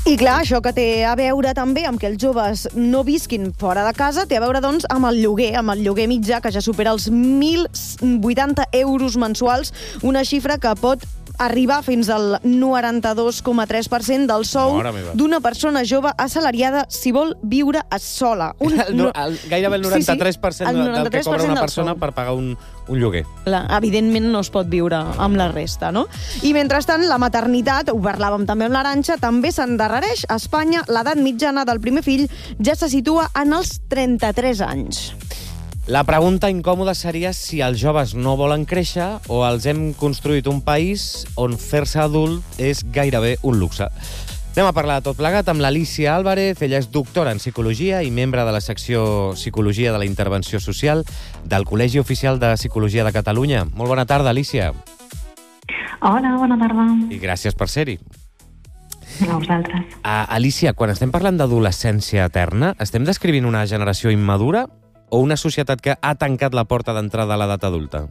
I clar, això que té a veure també amb que els joves no visquin fora de casa, té a veure doncs amb el lloguer mitjà, que ja supera els 1.080 euros mensuals, una xifra que pot arribar fins al 92,3% del sou d'una persona jove assalariada si vol viure sola. Gairebé el 93% del que cobra una persona per pagar un lloguer. Clar, evidentment no es pot viure amb la resta, no? I mentrestant, la maternitat, ho parlàvem també amb l'Arantxa, també s'endarrereix. A Espanya, l'edat mitjana del primer fill ja se situa en els 33 anys. La pregunta incòmoda seria si els joves no volen créixer o els hem construït un país on fer-se adult és gairebé un luxe. Anem a parlar de tot plegat amb l'Alícia Álvarez. Ella és doctora en Psicologia i membre de la secció Psicologia de la Intervenció Social del Col·legi Oficial de Psicologia de Catalunya. Molt bona tarda, Alícia. Hola, bona tarda. I gràcies per ser-hi. A vosaltres. Alícia, quan estem parlant d'adolescència eterna, estem descrivint una generació immadura o una societat que ha tancat la porta d'entrada a l'edat adulta?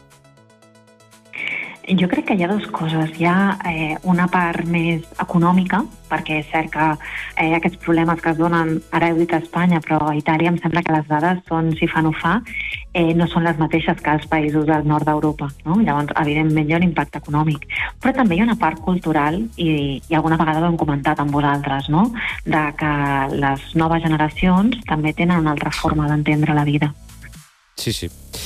Jo crec que hi ha dues coses. Hi ha una part més econòmica, perquè és cert que aquests problemes que es donen, ara heu dit a Espanya, però a Itàlia em sembla que les dades són, si fa no fa, no són les mateixes que als països del nord d'Europa, no? Llavors, evidentment, hi ha un impacte econòmic. Però també hi ha una part cultural, i alguna vegada ho hem comentat amb vosaltres, no? De que les noves generacions també tenen una altra forma d'entendre la vida. Sí.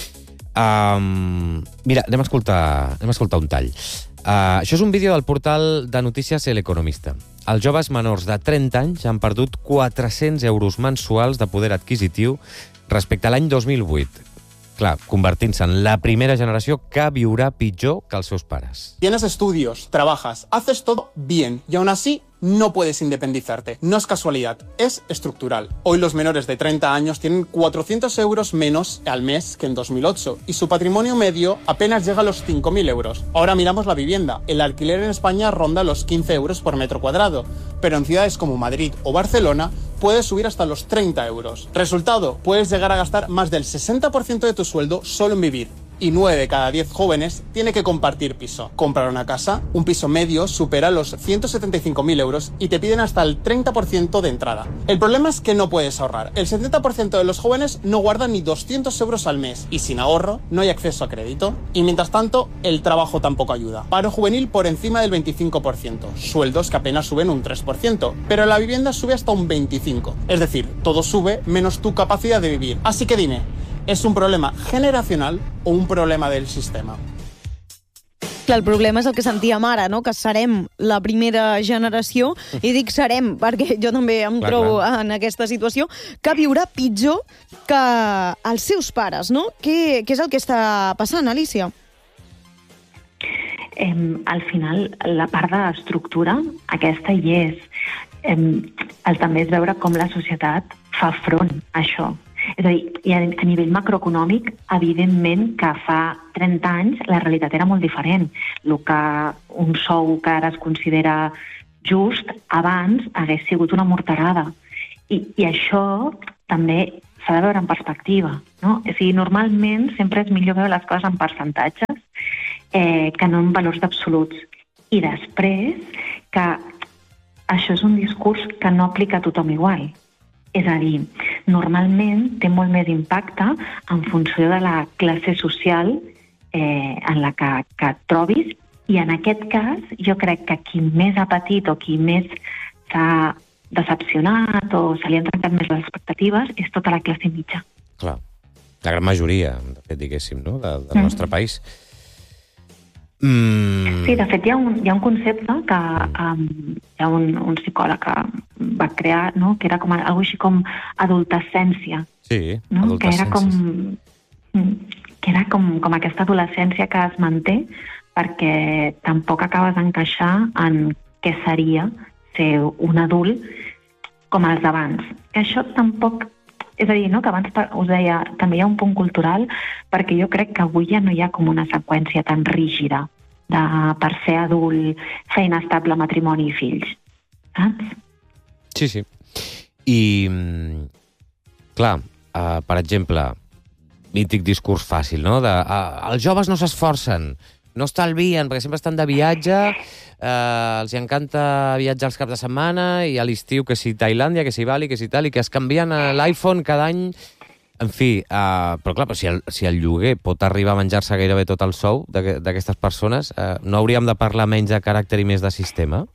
Mira, anem a escoltar un tall. Això és un vídeo del portal de notícies El Economista. Els joves menors de 30 anys han perdut 400 euros mensuals de poder adquisitiu respecte a l'any 2008. Clar, convertint-se en la primera generació que viurà pitjor que els seus pares. Tienes estudios, trabajas, haces todo bien y aún así no puedes independizarte. No es casualidad, es estructural. Hoy los menores de 30 años tienen 400 euros menos al mes que en 2008 y su patrimonio medio apenas llega a los 5.000 euros. Ahora miramos la vivienda. El alquiler en España ronda los 15 euros por metro cuadrado, pero en ciudades como Madrid o Barcelona puede subir hasta los 30 euros. Resultado, puedes llegar a gastar más del 60% de tu sueldo solo en vivir. Y 9 de cada 10 jóvenes tiene que compartir piso. Comprar una casa, un piso medio supera los 175.000 euros y te piden hasta el 30% de entrada. El problema es que no puedes ahorrar. El 70% de los jóvenes no guardan ni 200 euros al mes y sin ahorro no hay acceso a crédito. Y mientras tanto, el trabajo tampoco ayuda. Paro juvenil por encima del 25%, sueldos que apenas suben un 3%, pero la vivienda sube hasta un 25%. Es decir, todo sube menos tu capacidad de vivir. Así que dime, ¿es un problema generacional o un problema del sistema? Clar, el problema és el que sentíem ara, no? Que serem la primera generació, i dic serem perquè jo també em trobo en aquesta situació, que viurà pitjor que els seus pares, no? Què és el que està passant, Alícia? Al final, la part d'estructura, aquesta hi és. El també és veure com la societat fa front a això. És a dir, a nivell macroeconòmic, evidentment que fa 30 anys la realitat era molt diferent. El que un sou que ara es considera just, abans hagués sigut una morterada. I això també s'ha de veure en perspectiva, no? És a dir, normalment sempre és millor veure les coses en percentatges que no en valors absoluts. I després que això és un discurs que no aplica a tothom igual. És a dir, normalment té molt més impacte en funció de la classe social en la que et trobis, i en aquest cas jo crec que qui més ha patit o qui més s'ha decepcionat o se li han trencat més les expectatives és tota la classe mitja. Clar, la gran majoria, de fet, diguéssim, no? del nostre país. Sí, de fet hi ha un concepte que hi ha un psicòleg que va crear, no? Que era alguna cosa així com adolescència. Sí, no? adolescència. Que era com aquesta adolescència que es manté perquè tampoc acabes d'encaixar en què seria ser un adult com els d'abans. Que això tampoc... És a dir, no? Que abans us deia, també hi ha un punt cultural, perquè jo crec que avui ja no hi ha com una seqüència tan rígida de, per ser adult, feina estable, matrimoni i fills. Saps? Sí. I, clar, per exemple, mític discurs fàcil, no? Els joves no s'esforcen, no estalvien, perquè sempre estan de viatge, els encanta viatjar els caps de setmana i a l'estiu que si Tailàndia, que si Bali, que si tal, i que es canvien l'iPhone cada any. En fi, però clar, si el lloguer pot arribar a menjar-se gairebé tot el sou d'aquestes persones, no hauríem de parlar menys de caràcter i més de sistema?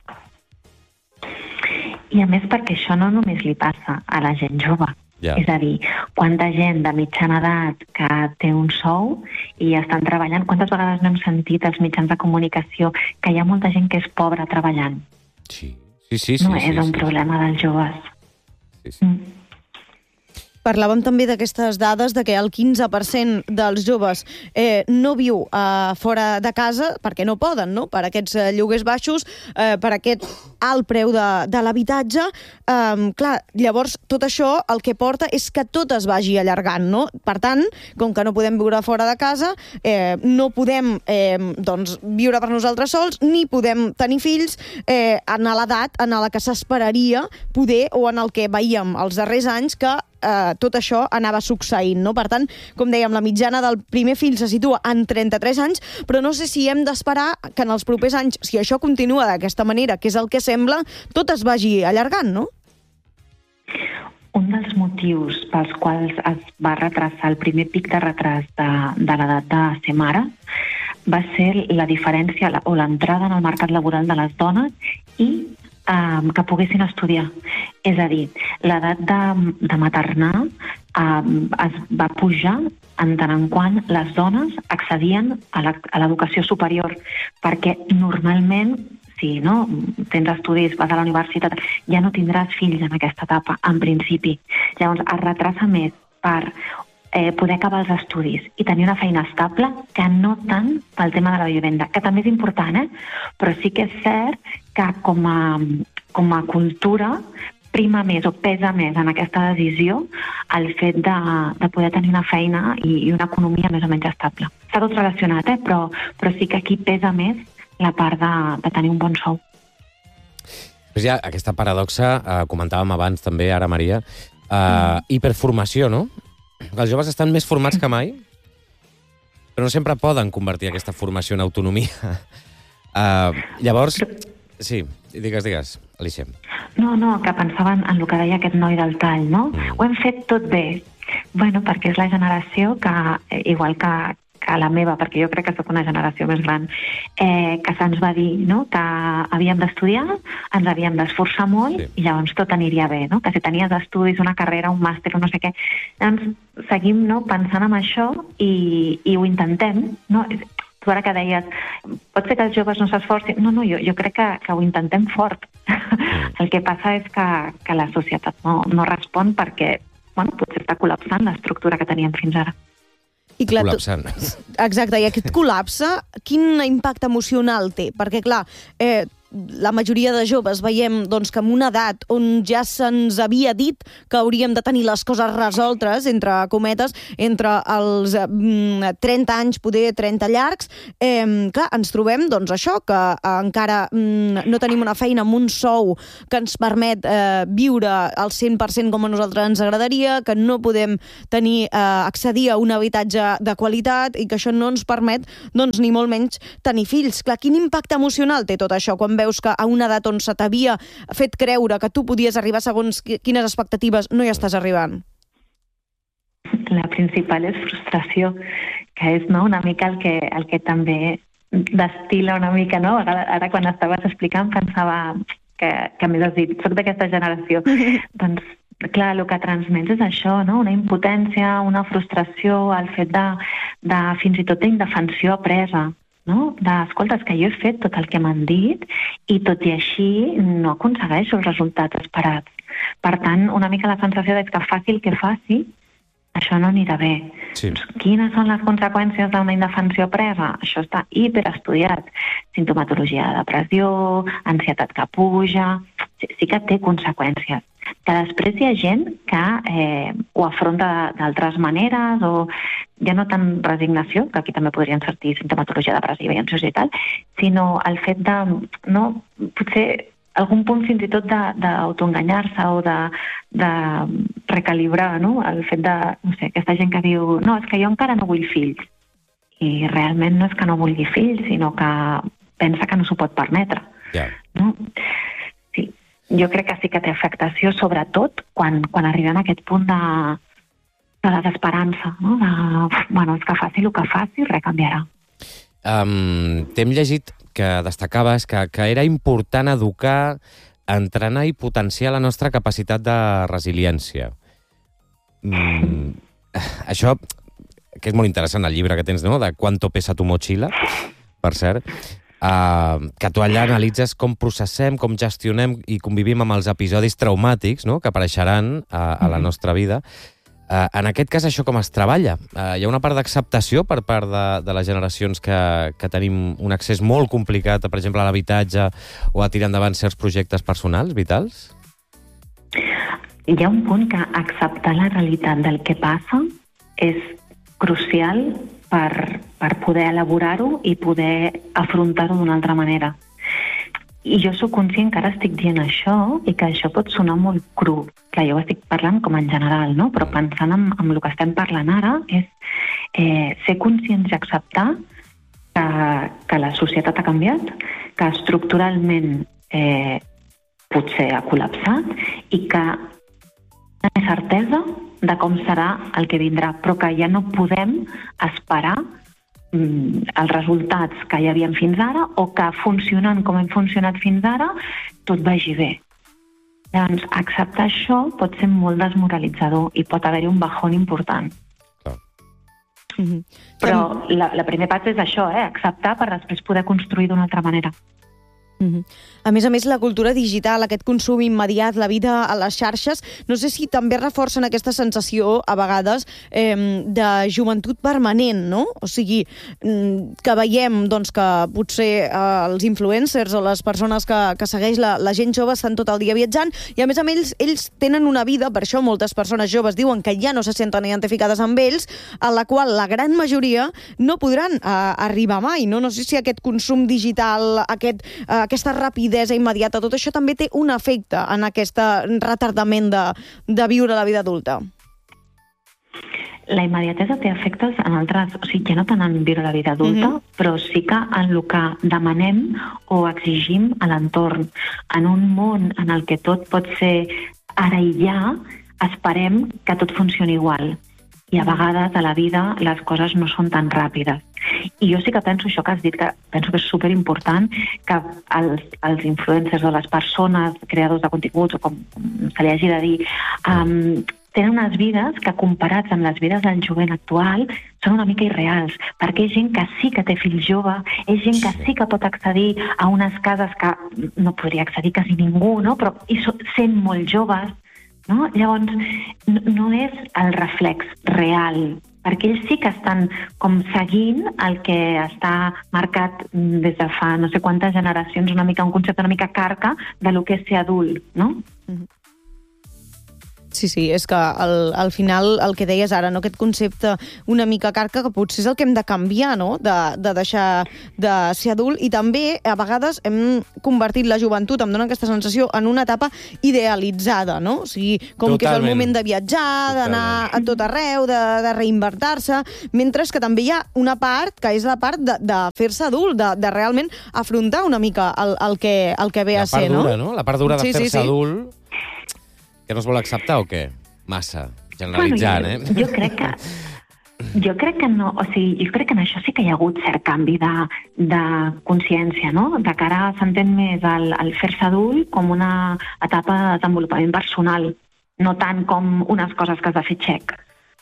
I a més perquè això no només li passa a la gent jove. Ja. És a dir, quanta gent de mitjana edat que té un sou i estan treballant, quantes vegades no hem sentit als mitjans de comunicació que hi ha molta gent que és pobra treballant? Sí. No és un problema dels joves. Sí. Parlàvem també d'aquestes dades de que el 15% dels joves no viu fora de casa perquè no poden, no? Per aquests lloguers baixos, per aquest alt preu de l'habitatge. Clar, llavors tot això el que porta és que tot es vagi allargant, no? Per tant, com que no podem viure fora de casa, no podem viure per nosaltres sols, ni podem tenir fills en l'edat en la que s'esperaria poder, o en el que veiem els darrers anys que tot això anava succeint, no? Per tant, com dèiem, la mitjana del primer fill se situa en 33 anys, però no sé si hem d'esperar que en els propers anys, si això continua d'aquesta manera, que és el que sembla, tot es vagi allargant, no? Un dels motius pels quals es va retrasar el primer pic de retras de l'edat de ser mare va ser la diferència o l'entrada en el mercat laboral de les dones i que poguessin estudiar. És a dir, l'edat de maternar es va pujar en tant en quant les dones accedien a l'educació superior, perquè normalment, si no tens estudis, vas a la universitat, ja no tindràs fills en aquesta etapa, en principi. Llavors, es retrasa més per poder acabar els estudis i tenir una feina estable que no tant pel tema de la vivenda, que també és important, però sí que és cert que com a cultura prima més o pesa més en aquesta decisió el fet de poder tenir una feina i una economia més o menys estable. Està tot relacionat, però sí que aquí pesa més la part de tenir un bon sou. Pues ja aquesta paradoxa, comentàvem abans també, ara Maria, hiperformació, no? Els joves estan més formats que mai, però no sempre poden convertir aquesta formació en autonomia. Llavors, sí, digues, Alícia. No, que pensaven en el que deia aquest noi del tall, no? Ho hem fet tot bé. Bueno, perquè és la generació que, igual que la meva, perquè jo crec que soc una generació més gran, que se'ns va dir, no?, que havíem d'estudiar, ens havíem d'esforçar molt, sí, i llavors tot aniria bé, no? Que si tenies estudis, una carrera, un màster, no sé què, llavors seguim, no?, pensant en això i ho intentem, no? Tu ara que deies, pot ser que els joves no s'esforcin? No, jo crec que ho intentem fort. El que passa és que la societat no respon perquè, bueno, potser està col·lapsant l'estructura que teníem fins ara. I clar, col·lapsant. Exacte, i aquest col·lapse, quin impacte emocional té? Perquè, clar, la majoria de joves veiem doncs, que en una edat on ja se'ns havia dit que hauríem de tenir les coses resoltes, entre cometes, entre els 30 anys, poder 30 llargs, clar, ens trobem doncs, això, que encara no tenim una feina amb un sou que ens permet viure al 100% com a nosaltres ens agradaria, que no podem accedir a un habitatge de qualitat i que això no ens permet, doncs, ni molt menys tenir fills. Clar, quin impacte emocional té tot això quan veus que a una edat on se t'havia fet creure que tu podies arribar segons quines expectatives no hi estàs arribant? La principal és frustració, que és, no, una mica el que també destila una mica, no? Ara quan estaves explicant pensava que a més has dit, soc d'aquesta generació. Doncs, clar, el que transmets és això, no? Una impotència, una frustració, el fet de fins i tot d'indefensió apresa, no? Escolta, és que jo he fet tot el que m'han dit i tot i així no aconsegueixo els resultats esperats. Per tant, una mica la sensació és que faci el que faci, això no anirà bé. Sí. Quines són les conseqüències d'una indefensió presa? Això està hiperestudiat. Simptomatologia de depressió, ansietat que puja... Sí que té conseqüències. Que després hi ha gent que ho afronta d'altres maneres o ja no tant resignació, que aquí també podrien sortir simptomatologia depressiva i ansiosa i tal, sinó el fet de, no, potser algun punt fins i tot d'autoenganyar-se o de recalibrar, no? El fet de, no sé, aquesta gent que diu no, és que jo encara no vull fills. i realment no és que no vulgui fills, sinó que pensa que no s'ho pot permetre. No? Sí. Jo crec que sí que té afectació, sobretot quan arribem a aquest punt de la desesperança, no? És que faci el que faci, res canviarà. T'hem llegit que destacaves que era important educar, entrenar i potenciar la nostra capacitat de resiliència. Això, que és molt interessant, el llibre que tens, no?, de Cuánto pesa tu mochila, per cert, que tu allà analitzes com processem, com gestionem i convivim amb els episodis traumàtics, no?, que apareixeran a la nostra vida. En aquest cas, això com es treballa? Hi ha una part d'acceptació per part de les generacions que tenim un accés molt complicat, per exemple, a l'habitatge o a tirar endavant certs projectes personals, vitals? Hi ha un punt que acceptar la realitat del que passa és crucial per poder elaborar-ho i poder afrontar-ho d'una altra manera. I jo sóc conscient que ara estic dient això i que això pot sonar molt cru. Clar, jo ho estic parlant com en general, no? Però pensant en el que estem parlant ara és ser conscients i acceptar que la societat ha canviat, que estructuralment potser ha col·lapsat i que no hi ha certesa de com serà el que vindrà, però que ja no podem esperar els resultats que hi havien fins ara o que funcionant com hem funcionat fins ara tot vagi bé. Llavors, acceptar això pot ser molt desmoralitzador i pot haver-hi un bajón important. Però la primer pas és això, acceptar per després poder construir d'una altra manera. A més, la cultura digital, aquest consum immediat, la vida a les xarxes, no sé si també reforcen aquesta sensació, a vegades, de joventut permanent, no? O sigui, que veiem que potser els influencers o les persones que segueix la gent jove estan tot el dia viatjant i, a més, ells tenen una vida, per això moltes persones joves diuen que ja no se senten identificades amb ells, a la qual la gran majoria no podran arribar mai, no? No sé si aquest consum digital, aquesta rapidesa immediata, tot això també té un efecte en aquest retardament de viure la vida adulta. La immediatesa té efectes en altres, o sigui, ja no tant en viure la vida adulta, però sí que en el que demanem o exigim a l'entorn. En un món en el que tot pot ser ara i ja, esperem que tot funcioni igual. I a vegades a la vida les coses no són tan ràpides. I jo sí que penso això que has dit, que penso que és superimportant que els influencers o les persones, creadors de continguts, o com se li hagi de dir, tenen unes vides que, comparats amb les vides del jovent actual, són una mica irreals, perquè és gent que sí que té fills joves, és gent que sí que pot accedir a unes cases que no podria accedir quasi ningú, no? Però sent molt joves, no? Llavors, no és el reflex real, perquè ells sí que estan com seguint el que està marcat des de fa no sé quantes generacions, un concepte una mica carca de lo que és ser adult, no? Sí, és que al final el que deies ara, no? Aquest concepte una mica carca que potser és el que hem de canviar, no? De deixar de ser adult, i també a vegades hem convertit la joventut, em dona aquesta sensació, en una etapa idealitzada, no? O sigui, com que és el moment de viatjar, d'anar a tot arreu, de reinventar-se, mentre que també hi ha una part que és la part de fer-se adult, de realment afrontar una mica el que ve a ser, no? La part dura, no? La part dura de fer-se adult, que no es vol acceptar o què? Massa, generalitzant, Jo crec que no, o sigui, jo crec que en això sí que hi ha hagut cert canvi de consciència, no? De cara a s'entén més el fer-se adult com una etapa de desenvolupament personal, no tant com unes coses que has de fer check.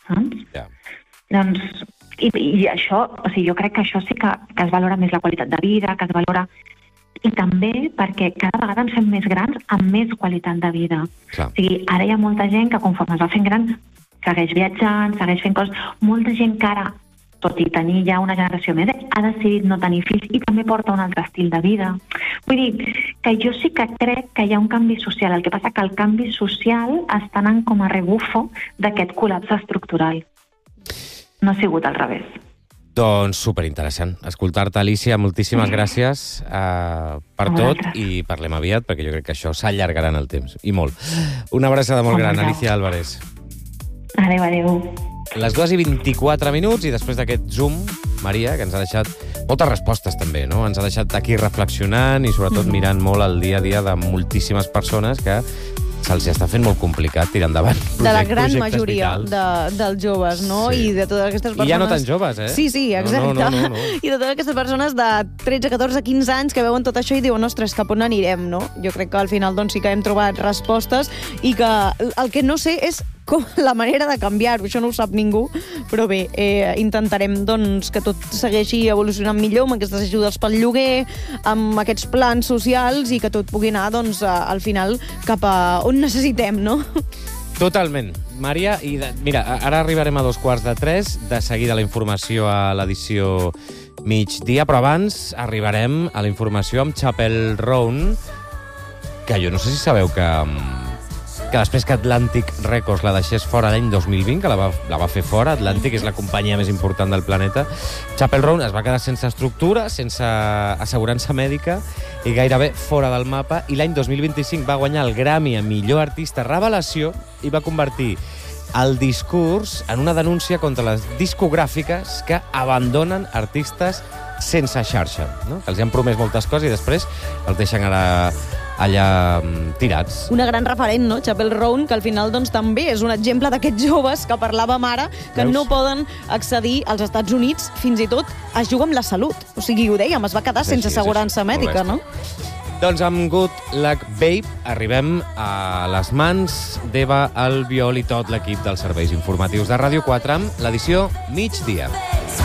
Doncs, i això, o sigui, jo crec que això sí que es valora més la qualitat de vida, que es valora. I també perquè cada vegada ens fem més grans amb més qualitat de vida. O sigui, ara hi ha molta gent que conforme es va fent gran segueix viatjant, segueix fent coses. Molta gent que ara, tot i tenir ja una generació més, ha decidit no tenir fills i també porta un altre estil de vida. Vull dir que jo sí que crec que hi ha un canvi social. El que passa que el canvi social està anant com a rebufo d'aquest col·lapse estructural. No ha sigut al revés. Doncs superinteressant. Escoltar-te, Alícia, moltíssimes gràcies per tot i parlem aviat, perquè jo crec que això s'allargarà en el temps, i molt. Una abraçada molt gran, Alícia Álvarez. Adéu. Les 2:24 i després d'aquest zoom Maria, que ens ha deixat moltes respostes també, no? Ens ha deixat aquí reflexionant i sobretot mirant molt el dia a dia de moltíssimes persones que se'ls està fent molt complicat tirar endavant de la gran majoria dels joves, no? Sí. I de totes aquestes persones... I ja no tan joves, eh? Sí, exacte. No. I de totes aquestes persones de 13, 14, 15 anys que veuen tot això i diuen, ostres, cap on anirem, no? Jo crec que al final doncs, sí que hem trobat respostes i que el que no sé és com la manera de canviar-ho, això no ho sap ningú, però bé, intentarem doncs, que tot segueixi evolucionant millor amb aquestes ajudes pel lloguer, amb aquests plans socials i que tot pugui anar doncs, al final cap a on necessitem, no? Totalment. Maria, mira, ara arribarem a 2:45, de seguida la informació a l'edició migdia, però abans arribarem a la informació amb Chapel Roan, que jo no sé si sabeu que després que Atlantic Records la deixés fora l'any 2020, que la va fer fora, Atlantic és la companyia més important del planeta, Chapel Roan es va quedar sense estructura, sense assegurança mèdica i gairebé fora del mapa, i l'any 2025 va guanyar el Grammy a millor artista revelació i va convertir el discurs en una denúncia contra les discogràfiques que abandonen artistes sense xarxa, no? Que els han promès moltes coses i després els deixen allà tirats. Una gran referent, no? Chapel Roan, que al final doncs, també és un exemple d'aquests joves que parlàvem ara, que no poden accedir als Estats Units, fins i tot es juga amb la salut. O sigui, ho dèiem, es va quedar sense assegurança mèdica, no? Doncs amb Good Luck Babe arribem a les mans d'Eva Albiol i tot l'equip dels serveis informatius de Ràdio 4 amb l'edició migdia.